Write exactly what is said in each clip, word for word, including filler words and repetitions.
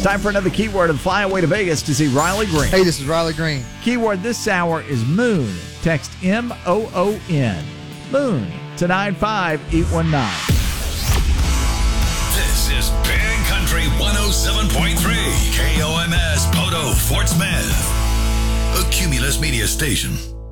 Time for another keyword and fly away to Vegas to see Riley Green. Hey, this is Riley Green. Keyword this hour is moon. Text M O O N. Moon to nine five eight one nine. This is Big Country one oh seven point three. K O M S Poto Fort Smith. A Cumulus Media Station.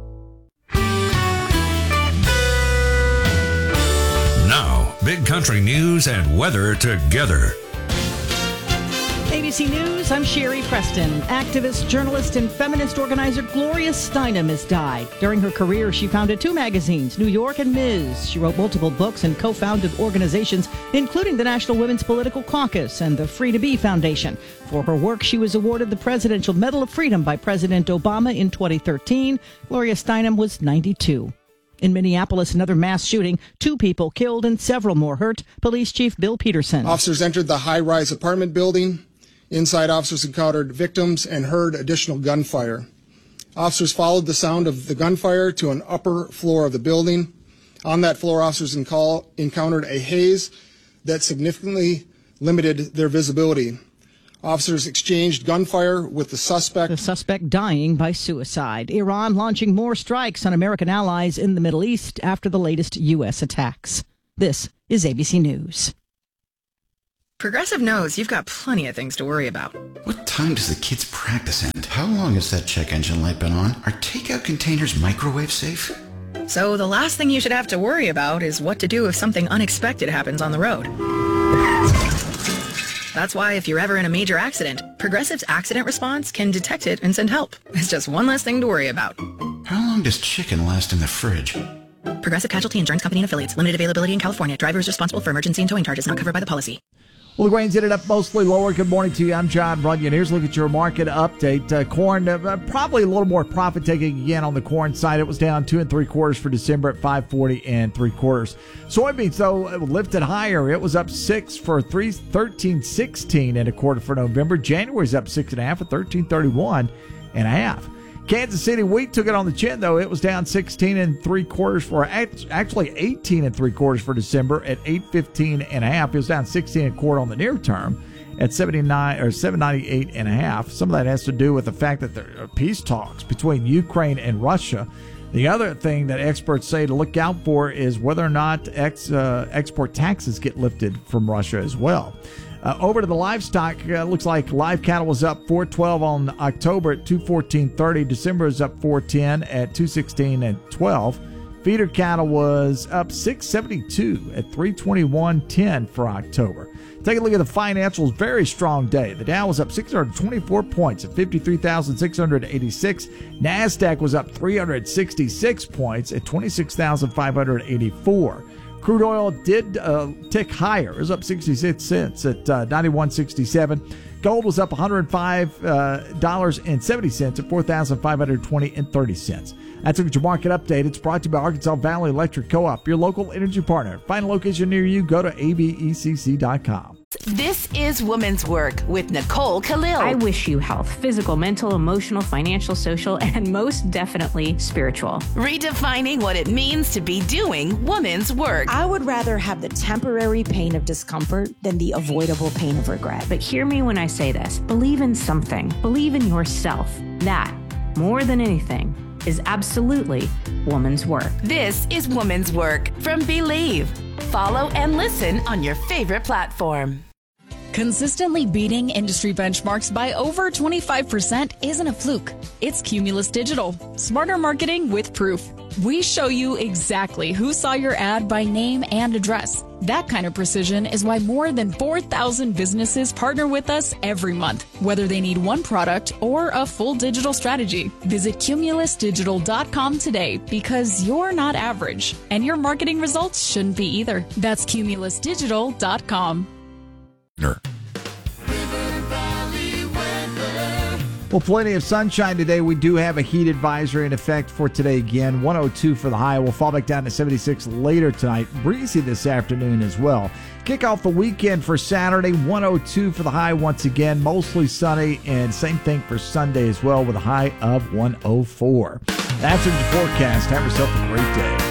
Now, Big Country news and weather together. A B C News, I'm Sherry Preston. Activist, journalist, and feminist organizer Gloria Steinem has died. During her career, she founded two magazines, New York and Miz. She wrote multiple books and co-founded organizations, including the National Women's Political Caucus and the Free to Be Foundation. For her work, she was awarded the Presidential Medal of Freedom by President Obama in twenty thirteen. Gloria Steinem was ninety-two. In Minneapolis, another mass shooting. Two people killed and several more hurt. Police Chief Bill Peterson. Officers entered the high-rise apartment building. Inside, officers encountered victims and heard additional gunfire. Officers followed the sound of the gunfire to an upper floor of the building. On that floor, officers encountered a haze that significantly limited their visibility. Officers exchanged gunfire with the suspect. The suspect dying by suicide. Iran launching more strikes on American allies in the Middle East after the latest U S attacks. This is A B C News. Progressive knows you've got plenty of things to worry about. What time does the kids' practice end? How long has that check engine light been on? Are takeout containers microwave safe? So the last thing you should have to worry about is what to do if something unexpected happens on the road. That's why if you're ever in a major accident, Progressive's accident response can detect it and send help. It's just one less thing to worry about. How long does chicken last in the fridge? Progressive Casualty Insurance Company and Affiliates. Limited availability in California. Driver is responsible for emergency and towing charges not covered by the policy. Well, the grains ended up mostly lower. Good morning to you. I'm John Runyon. Here's a look at your market update. Uh, corn, uh, probably a little more profit taking again on the corn side. It was down two and three quarters for December at five forty and three quarters. Soybeans, though, lifted higher. It was up six for three thirteen sixteen and a quarter for November. January's up six and a half at thirteen thirty one and a half. Kansas City wheat took it on the chin, though. It was down sixteen and three quarters for actually eighteen and three quarters for December at eight fifteen and a half. It was down sixteen and a quarter on the near term at seventy-nine or seven ninety-eight and a half. Some of that has to do with the fact that there are peace talks between Ukraine and Russia. The other thing that experts say to look out for is whether or not ex, uh, export taxes get lifted from Russia as well. Uh, over to the livestock, uh, looks like live cattle was up four twelve on October at two fourteen thirty. December is up four ten at two sixteen and twelve. Feeder cattle was up six seventy-two at three twenty-one ten for October. Take a look at the financials. Very strong day. The Dow was up six hundred twenty-four points at fifty-three thousand six hundred eighty-six. NASDAQ was up three hundred sixty-six points at twenty-six thousand five hundred eighty-four. Crude oil did uh, tick higher. It was up sixty-six cents at uh, ninety-one sixty-seven. Gold was up one hundred five dollars and seventy cents at four thousand five hundred twenty and thirty cents. That's a your market update. It's brought to you by Arkansas Valley Electric Co-op, your local energy partner. Find a location near you. Go to A V E C C dot com. This is Woman's Work with Nicole Khalil. I wish you health, physical, mental, emotional, financial, social, and most definitely spiritual. Redefining what it means to be doing woman's work. I would rather have the temporary pain of discomfort than the avoidable pain of regret. But hear me when I say this. Believe in something. Believe in yourself. That, more than anything, is absolutely woman's work. This is Woman's Work from Believe. Follow and listen on your favorite platform. Consistently beating industry benchmarks by over twenty-five percent isn't a fluke. It's Cumulus Digital. Smarter marketing with proof. We show you exactly who saw your ad by name and address. That kind of precision is why more than four thousand businesses partner with us every month, whether they need one product or a full digital strategy. Visit cumulus digital dot com today because you're not average, and your marketing results shouldn't be either. That's cumulus digital dot com. Well, plenty of sunshine today. We do have a heat advisory in effect for today again. one oh two for the high. We'll fall back down to seventy-six later tonight. Breezy this afternoon as well. Kick off the weekend for Saturday. one oh two for the high once again. Mostly sunny, and same thing for Sunday as well with a high of one oh four. That's your forecast. Have yourself a great day.